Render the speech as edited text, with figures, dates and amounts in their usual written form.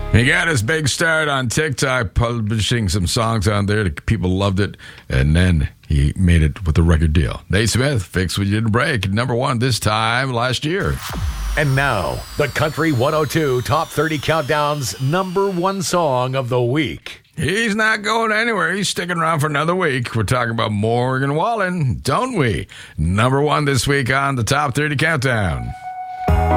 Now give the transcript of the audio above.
He got his big start on TikTok, publishing some songs on there. People loved it, and then he made it with a record deal. Nate Smith, Fix What You Didn't Break, #1 this time last year. And now, the Country 102 Top 30 Countdown's #1 song of the week. He's not going anywhere. He's sticking around for another week. We're talking about Morgan Wallen, don't we? #1 this week on the Top 30 Countdown.